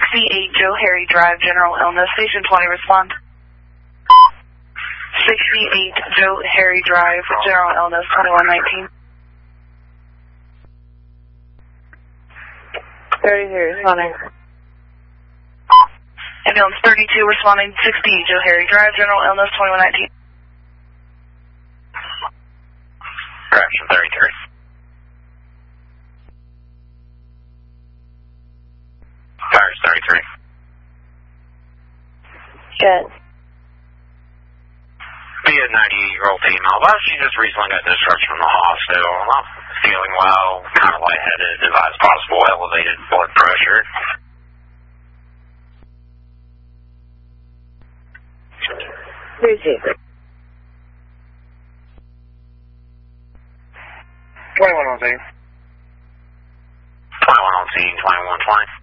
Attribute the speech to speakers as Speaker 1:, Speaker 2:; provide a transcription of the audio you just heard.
Speaker 1: 68 Joe Harry Drive, general illness. Station 20, respond. 68 Joe Harry Drive, general illness, 2119.
Speaker 2: 33, responding.
Speaker 1: Ambulance 32, responding 68 Joe Harry Drive, general illness, 2119.
Speaker 3: Correction 33. Fires 33.
Speaker 2: Good.
Speaker 3: Be a 98-year-old female. Well, she just recently got discharged from the hospital. Not feeling well, kind of lightheaded, advised possible elevated blood pressure.
Speaker 2: Lucy.
Speaker 3: 21 on scene. 21 on scene, 2120.